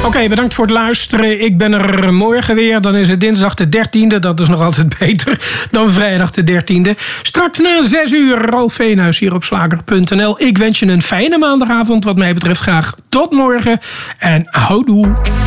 Oké, bedankt voor het luisteren. Ik ben er morgen weer. Dan is het dinsdag de 13e. Dat is nog altijd beter dan vrijdag de 13e. Straks na 6 uur Ralf Veenhuis hier op slager.nl. Ik wens je een fijne maandagavond. Wat mij betreft graag tot morgen. En houdoe.